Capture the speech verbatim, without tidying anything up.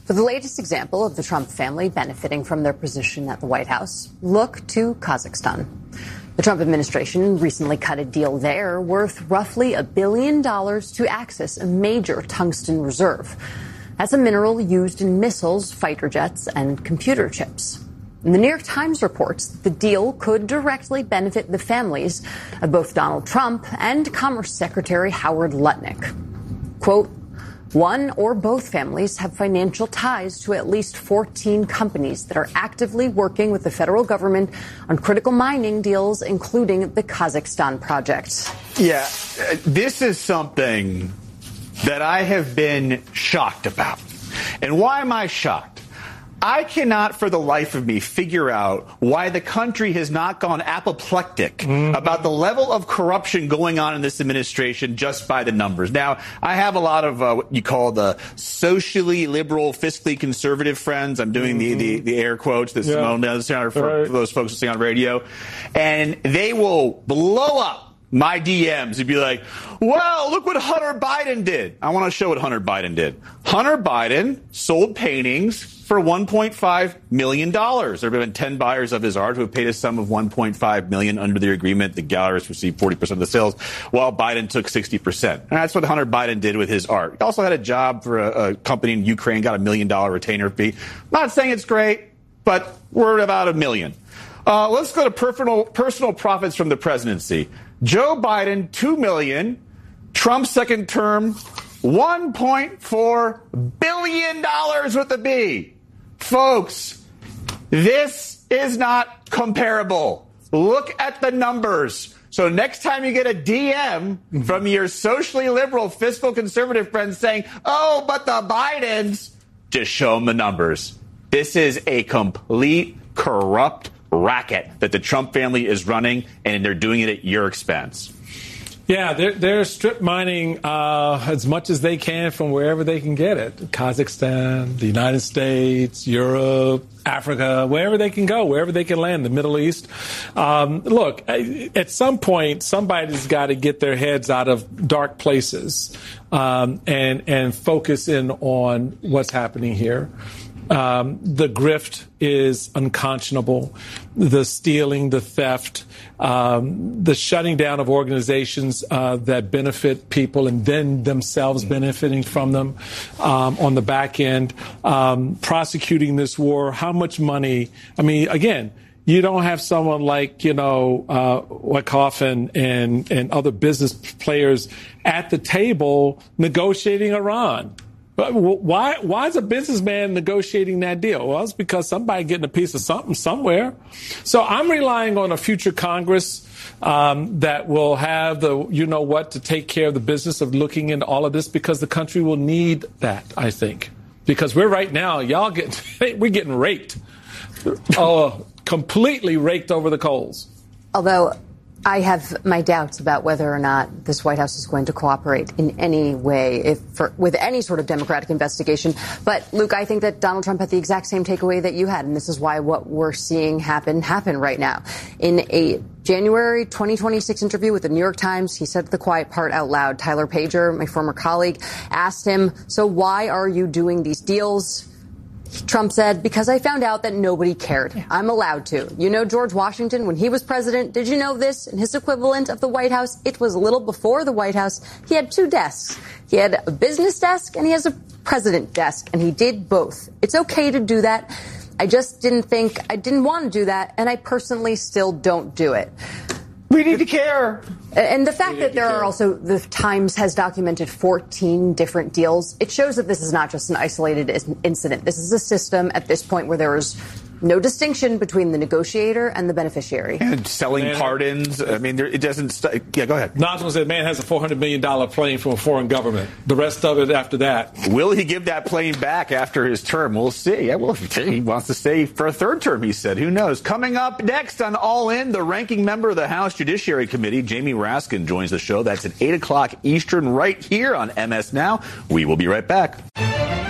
For the latest example of the Trump family benefiting from their position at the White House, look to Kazakhstan. The Trump administration recently cut a deal there worth roughly a billion dollars to access a major tungsten reserve. That's a mineral used in missiles, fighter jets, and computer chips. And the New York Times reports the deal could directly benefit the families of both Donald Trump and Commerce Secretary Howard Lutnick. Quote, one or both families have financial ties to at least fourteen companies that are actively working with the federal government on critical mining deals, including the Kazakhstan project. Yeah, this is something that I have been shocked about. And why am I shocked? I cannot for the life of me figure out why the country has not gone apoplectic mm-hmm. about the level of corruption going on in this administration just by the numbers. Now, I have a lot of uh, what you call the socially liberal, fiscally conservative friends. I'm doing mm-hmm. the, the, the air quotes that yeah. Simone does for, right. for those folks listening on radio. And they will blow up my D Ms and be like, well, look what Hunter Biden did. I want to show what Hunter Biden did. Hunter Biden sold paintings for one point five million dollars. There have been ten buyers of his art who have paid a sum of one point five million dollars under the agreement. The galleries received forty percent of the sales, while Biden took sixty percent. And that's what Hunter Biden did with his art. He also had a job for a, a company in Ukraine, got a million dollar retainer fee. Not saying it's great, but we're about a million. Uh, let's go to personal, personal profits from the presidency. Joe Biden, two million dollars. Trump's second term, one point four billion dollars with a B. Folks, this is not comparable. Look at the numbers. So next time you get a D M from your socially liberal, fiscal conservative friends saying, oh, but the Bidens, just show them the numbers. This is a complete corrupt racket that the Trump family is running, and they're doing it at your expense. Yeah, they're, they're strip mining uh, as much as they can from wherever they can get it. Kazakhstan, the United States, Europe, Africa, wherever they can go, wherever they can land, the Middle East. Um, look, at some point, somebody's got to get their heads out of dark places um, and, and focus in on what's happening here. Um, the grift is unconscionable. The stealing, the theft, um, the shutting down of organizations uh, that benefit people and then themselves benefiting from them um, on the back end, um, prosecuting this war. How much money? I mean, again, you don't have someone like, you know, uh, Wyckoff and, and, and other business players at the table negotiating Iran. But why, why is a businessman negotiating that deal? Well, it's because somebody getting a piece of something somewhere. So I'm relying on a future Congress um, that will have the, you know what, to take care of the business of looking into all of this, because the country will need that, I think. Because we're right now, y'all getting, we're getting raked. Oh, completely raked over the coals. Although I have my doubts about whether or not this White House is going to cooperate in any way if for, with any sort of Democratic investigation. But, Luke, I think that Donald Trump had the exact same takeaway that you had, and this is why what we're seeing happen happen right now. In a January twenty twenty-six interview with the New York Times, he said the quiet part out loud. Tyler Pager, my former colleague, asked him, so why are you doing these deals? Trump said, because I found out that nobody cared. Yeah. I'm allowed to. You know, George Washington, when he was president, did you know this? In his equivalent of the White House, it was a little before the White House. He had two desks. He had a business desk and he has a president desk, and he did both. It's okay to do that. I just didn't think, I didn't want to do that, and I personally still don't do it. We need to care. And the fact that there are also, the Times has documented fourteen different deals, it shows that this is not just an isolated incident. This is a system at this point where there is no distinction between the negotiator and the beneficiary. And selling man, pardons. I mean, there, it doesn't... St- yeah, go ahead. Nazem said, man has a four hundred million dollars plane from a foreign government. The rest of it after that. Will he give that plane back after his term? We'll see. Yeah, well, he wants to stay for a third term, he said. Who knows? Coming up next on All In, the ranking member of the House Judiciary Committee, Jamie Raskin, joins the show. That's at eight o'clock Eastern right here on M S Now. We will be right back.